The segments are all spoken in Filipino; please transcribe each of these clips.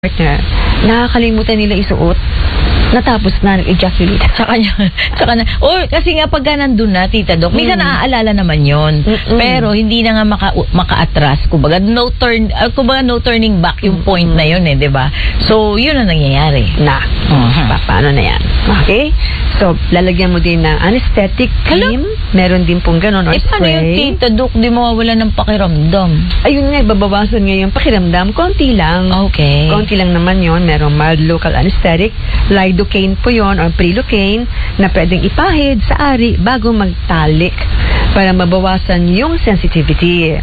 partner, nakakalimutan nila isuot, natapos na, nag-ejaculate. Tsaka na. Kasi nga pagka nandun na, Tita Doc, minsan naaalala naman yon. Pero hindi na nga maka-atras. Kumbaga, no turning back yung point na yun di ba? So, yun ang nangyayari. Paano na yan? Okay? So, lalagyan mo din ng anesthetic cream. Meron din pong ganon or paano spray. yung Tita Doc, di mawawala ng pakiramdam? Ayun nga, babawasan nga yung pakiramdam. Konti lang. Okay. Konti lang naman yon. Merong mild local anesthetic. Lidocaine po yon or Prilocaine na pwedeng ipahid sa ari bago magtalik para mabawasan yung sensitivity.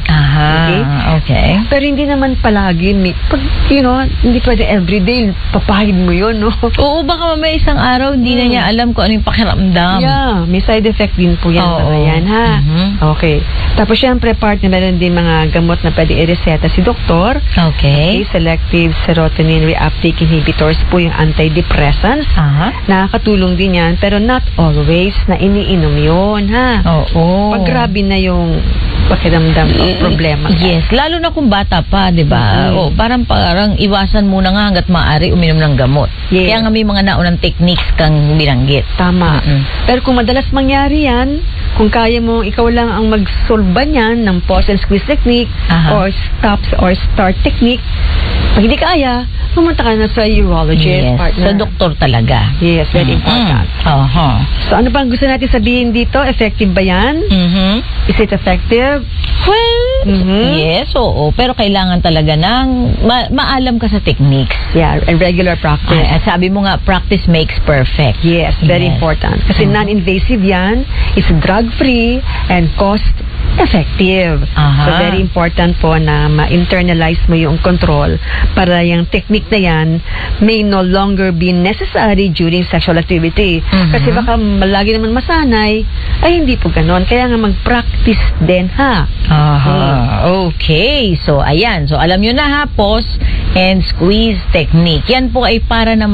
Okay. Pero hindi naman palagi. Pag, hindi pwede everyday, papahid mo yun, no? Oo, baka may isang araw, hindi na niya alam kung ano yung pakiramdam. Yeah, may side effect din po yan. Yan, ha? Okay. Tapos, syempre, partner, meron din mga gamot na pwede i-reseta si doktor. Okay. Selective serotonin reuptake inhibitors po yung antidepressants. Nakakatulong din yan, pero not always na iniinom yun, ha? Pag grabe na yung pakiramdam o problema. Yes, lalo na kung bata pa, di ba? Parang iwasan muna nga hanggat maaari uminom ng gamot. Yes. Kaya nga may mga naunang techniques kang binanggit. Tama. Pero kung madalas mangyari yan, kung kaya mo, ikaw lang ang mag-solve niyan ng pause and squeeze technique or stops or start technique, pag hindi kaya, pumunta ka na sa urologist, partner. Sa doktor talaga. Yes, very important. So, ano bang gusto natin sabihin dito? Effective ba yan? Is it effective? Well, yes, oo. Pero kailangan talaga ng maalam ka sa techniques. Yeah, and regular practice. At sabi mo nga, practice makes perfect. Yes, very important. Kasi non-invasive yan, it's drug-free, and cost-effective. So, very important po na ma-internalize mo yung control para yung technique na yan may no longer be necessary during sexual activity. Kasi baka lagi naman masanay, ay hindi po ganon. Kaya nga mag-practice din, ha? Okay. So, ayan. So, alam nyo na ha, pause and squeeze technique. Yan po ay para naman